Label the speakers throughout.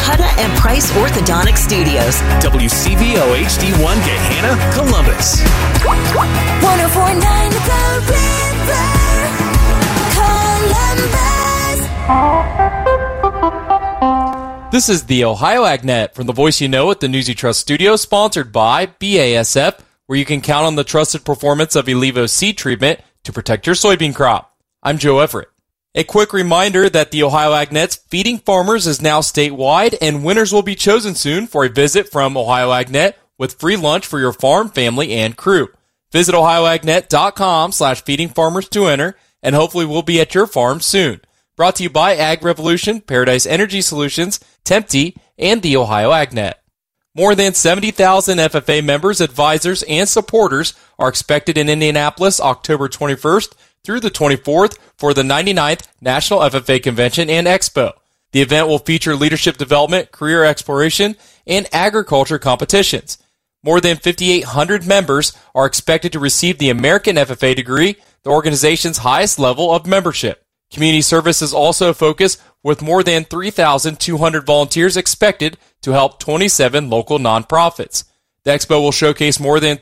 Speaker 1: Huda and Price Orthodontic Studios.
Speaker 2: WCVO HD1 Gahanna, Columbus.
Speaker 3: 104.9 The River, Columbus.
Speaker 4: This is the Ohio AgNet from the Voice You Know at the News You Trust studio, sponsored by BASF, where you can count on the trusted performance of Elevo seed treatment to protect your soybean crop. I'm Joe Everett. A quick reminder that the Ohio AgNet's Feeding Farmers is now statewide, and winners will be chosen soon for a visit from Ohio AgNet with free lunch for your farm, family, and crew. Visit ohioagnet.com/feedingfarmers to enter, and hopefully we'll be at your farm soon. Brought to you by Ag Revolution, Paradise Energy Solutions, Tempti, and the Ohio AgNet. More than 70,000 FFA members, advisors, and supporters are expected in Indianapolis October 21st through the 24th for the 99th National FFA Convention and Expo. The event will feature leadership development, career exploration, and agriculture competitions. More than 5,800 members are expected to receive the American FFA degree, the organization's highest level of membership. Community service is also a focus, with more than 3,200 volunteers expected to help 27 local nonprofits. The expo will showcase more than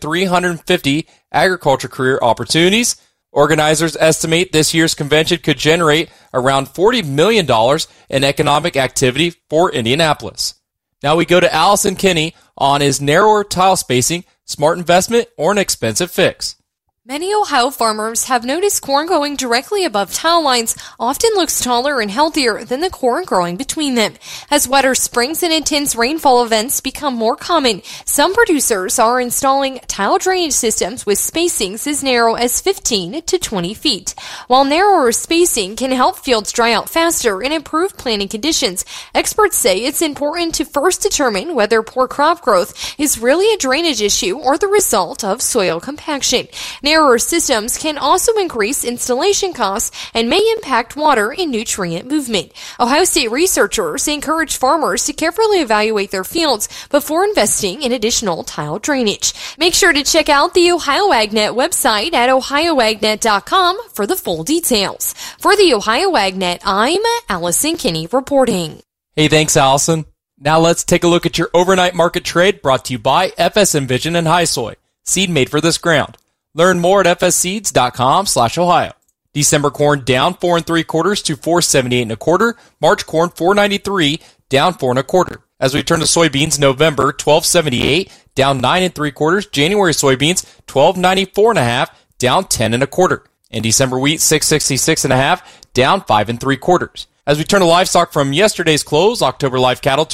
Speaker 4: 350 agriculture career opportunities. Organizers estimate this year's convention could generate around $40 million in economic activity for Indianapolis. Now we go to Allison Kinney on is narrower tile spacing, smart investment, or an expensive fix?
Speaker 5: Many Ohio farmers have noticed corn growing directly above tile lines often looks taller and healthier than the corn growing between them. As wetter springs and intense rainfall events become more common, some producers are installing tile drainage systems with spacings as narrow as 15 to 20 feet. While narrower spacing can help fields dry out faster and improve planting conditions, experts say it's important to first determine whether poor crop growth is really a drainage issue or the result of soil compaction. Narrower systems can also increase installation costs and may impact water and nutrient movement. Ohio State researchers encourage farmers to carefully evaluate their fields before investing in additional tile drainage. Make sure to check out the Ohio AgNet website at ohioagnet.com for the full details. For the Ohio AgNet, I'm Allison Kinney reporting.
Speaker 4: Hey, thanks, Allison. Now let's take a look at your overnight market trade, brought to you by FS Envision and HiSoy, seed made for this ground. Learn more at fsseeds.com/Ohio. December corn down 4 3/4 to 478 1/4. March corn 493 down 4 1/4. As we turn to soybeans, November 1278 down 9 3/4. January soybeans 1294 1/2 down 10 1/4. And December wheat 666 1/2 down 5 3/4. As we turn to livestock from yesterday's close, October live cattle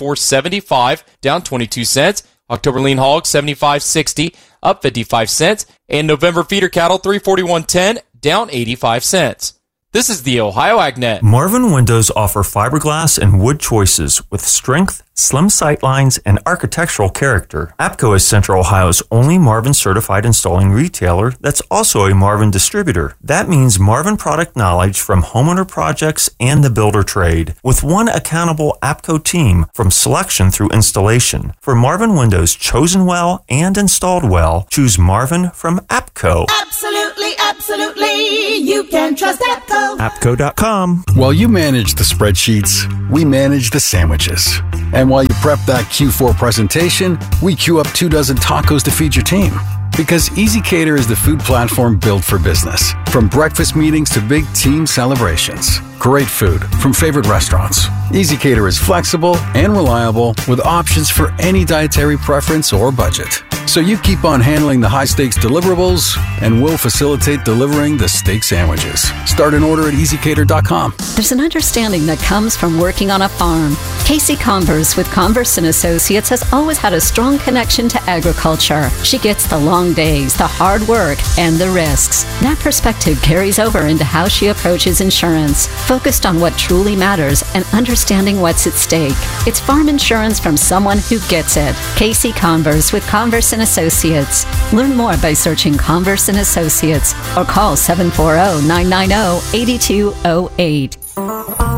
Speaker 4: 224.75 down 22 cents. October lean hog 75.60 up 55 cents, and November feeder cattle 341.10 down 85 cents. This is the Ohio AgNet.
Speaker 6: Marvin Windows offer fiberglass and wood choices with strength, slim sight lines, and architectural character. APCO is Central Ohio's only Marvin certified installing retailer that's also a Marvin distributor. That means Marvin product knowledge from homeowner projects and the builder trade, with one accountable APCO team from selection through installation. For Marvin Windows chosen well and installed well, choose Marvin from APCO.
Speaker 3: Absolutely, absolutely. You can trust APCO.
Speaker 6: APCO.com.
Speaker 7: While you manage the spreadsheets, we manage the sandwiches. And while you prep that Q4 presentation, we queue up 24 tacos to feed your team. Because EasyCater is the food platform built for business. From breakfast meetings to big team celebrations. Great food from favorite restaurants. EasyCater is flexible and reliable with options for any dietary preference or budget. So you keep on handling the high-stakes deliverables, and we'll facilitate delivering the steak sandwiches. Start an order at EasyCater.com.
Speaker 8: There's an understanding that comes from working on a farm. Casey Converse with Converse & Associates has always had a strong connection to agriculture. She gets the long days, the hard work, and the risks. That perspective carries over into how she approaches insurance, focused on what truly matters and understanding what's at stake. It's farm insurance from someone who gets it. Casey Converse with Converse & Associates. Learn more by searching Converse & Associates or call 740-990-8208.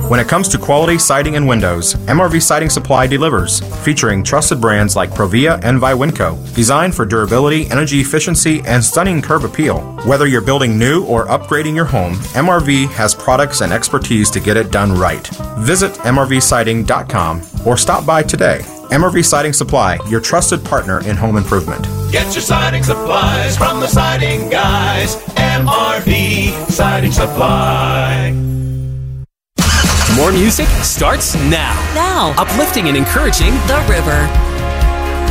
Speaker 9: When it comes to quality siding and windows, MRV Siding Supply delivers, featuring trusted brands like Provia and Viwinco, designed for durability, energy efficiency, and stunning curb appeal. Whether you're building new or upgrading your home, MRV has products and expertise to get it done right. Visit MRVsiding.com or stop by today. MRV Siding Supply, your trusted partner in home improvement.
Speaker 2: Get your siding supplies from the siding guys. MRV Siding Supply. More music starts now.
Speaker 1: Now.
Speaker 2: Uplifting and encouraging
Speaker 1: The River.